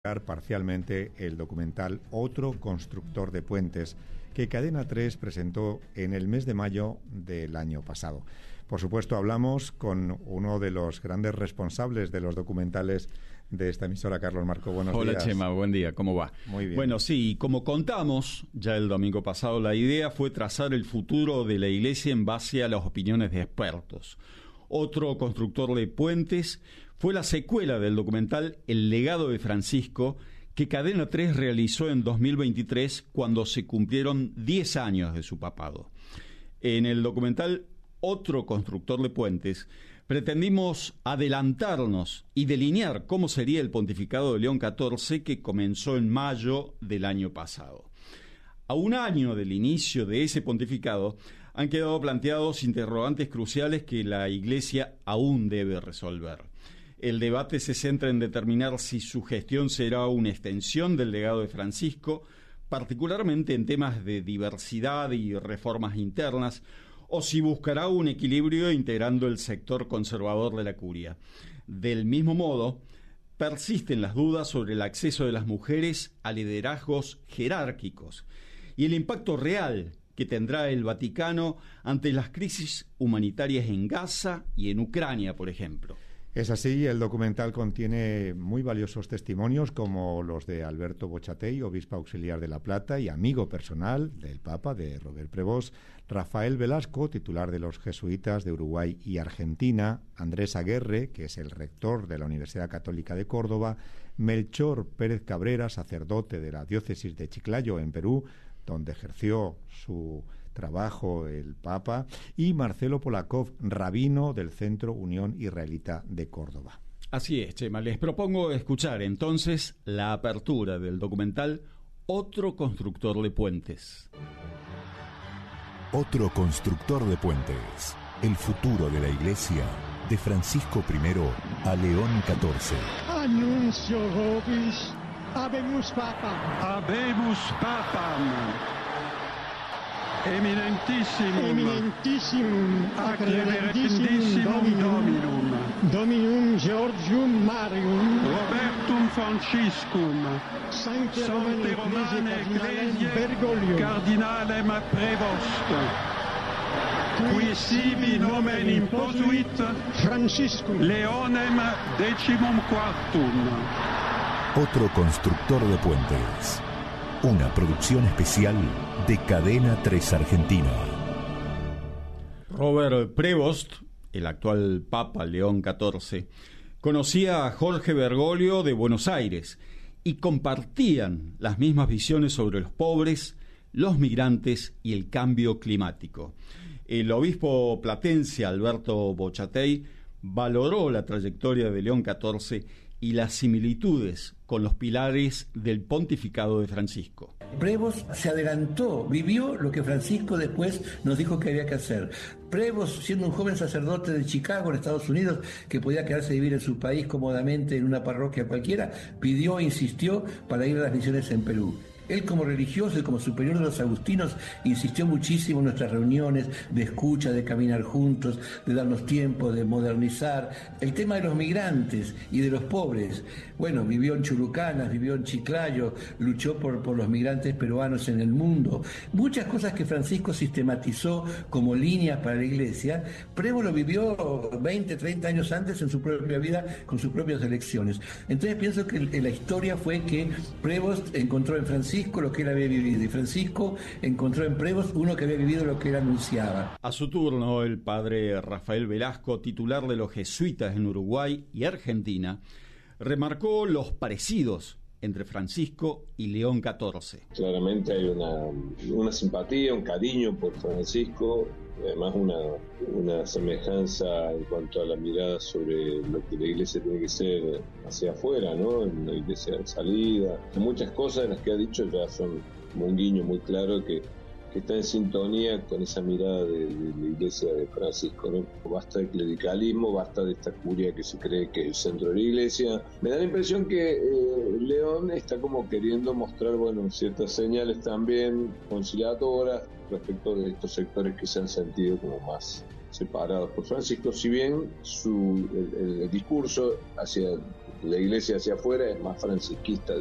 parcialmente el documental Otro constructor de puentes, que Cadena 3 presentó en el mes de mayo del año pasado. Por supuesto, hablamos con uno de los grandes responsables de los documentales de esta emisora, Carlos Marco. Buenos días. Hola, Chema, buen día, ¿cómo va? Muy bien. Bueno, sí, como contamos ya el domingo pasado, la idea fue trazar el futuro de la Iglesia en base a las opiniones de expertos. Otro constructor de puentes fue la secuela del documental El legado de Francisco, que Cadena 3 realizó en 2023 cuando se cumplieron 10 años de su papado. En el documental Otro constructor de puentes, pretendimos adelantarnos y delinear cómo sería el pontificado de León XIV, que comenzó en mayo del año pasado. A un año del inicio de ese pontificado han quedado planteados interrogantes cruciales que la Iglesia aún debe resolver. El debate se centra en determinar si su gestión será una extensión del legado de Francisco, particularmente en temas de diversidad y reformas internas, o si buscará un equilibrio integrando el sector conservador de la curia. Del mismo modo, persisten las dudas sobre el acceso de las mujeres a liderazgos jerárquicos y el impacto real que tendrá el Vaticano ante las crisis humanitarias en Gaza y en Ucrania, por ejemplo. Es así, el documental contiene muy valiosos testimonios como los de Alberto Bochatey, obispo auxiliar de La Plata y amigo personal del Papa, de Robert Prevost, Rafael Velasco, titular de los jesuitas de Uruguay y Argentina, Andrés Aguerre, que es el rector de la Universidad Católica de Córdoba, Melchor Pérez Cabrera, sacerdote de la diócesis de Chiclayo, en Perú, donde ejerció su trabajo el Papa, y Marcelo Polakov, rabino del Centro Unión Israelita de Córdoba. Así es, Chema. Les propongo escuchar entonces la apertura del documental Otro constructor de puentes. Otro constructor de puentes. El futuro de la Iglesia, de Francisco I a León XIV. Annuncio vobis, habemus papam. Habemus papam. Eminentissimum ac reverendissimum Dominum Dominum Georgium Marium Robertum Franciscum Sancte Sancte Romane Ecclesiae Bergoglio Cardinalem Prevost qui sibi nomen imposuit Franciscum Leonem XIV. Otro constructor de puentes. Una producción especial de Cadena 3 Argentina. Robert Prevost, el actual Papa León XIV, conocía a Jorge Bergoglio de Buenos Aires y compartían las mismas visiones sobre los pobres, los migrantes y el cambio climático. El obispo platense Alberto Bochatey valoró la trayectoria de León XIV y las similitudes con los pilares del pontificado de Francisco. Prevost se adelantó, vivió lo que Francisco después nos dijo que había que hacer. Prevost, siendo un joven sacerdote de Chicago, en Estados Unidos, que podía quedarse a vivir en su país cómodamente en una parroquia cualquiera, pidió e insistió para ir a las misiones en Perú. Él, como religioso y como superior de los agustinos, insistió muchísimo en nuestras reuniones de escucha, de caminar juntos, de darnos tiempo, de modernizar. El tema de los migrantes y de los pobres. Bueno, vivió en Chulucanas, vivió en Chiclayo, luchó por los migrantes peruanos en el mundo. Muchas cosas que Francisco sistematizó como líneas para la Iglesia, Prevost lo vivió 20, 30 años antes en su propia vida, con sus propias elecciones. Entonces pienso que la historia fue que Prevost encontró en Francisco lo que él había vivido, y Francisco encontró en Prevost uno que había vivido lo que él anunciaba. A su turno, el padre Rafael Velasco, titular de los jesuitas en Uruguay y Argentina, remarcó los parecidos entre Francisco y León XIV. Claramente hay una simpatía, un cariño por Francisco, además una semejanza en cuanto a la mirada sobre lo que la Iglesia tiene que ser hacia afuera, ¿no? En la Iglesia de salida. Muchas cosas de las que ha dicho ya son como un guiño muy claro que está en sintonía con esa mirada de la Iglesia de Francisco, ¿no? Basta de clericalismo, basta de esta curia que se cree que es el centro de la Iglesia. Me da la impresión que León está como queriendo mostrar, ciertas señales también conciliadoras respecto de estos sectores que se han sentido como más separados por Francisco, si bien el discurso hacia la iglesia hacia afuera es más francisquista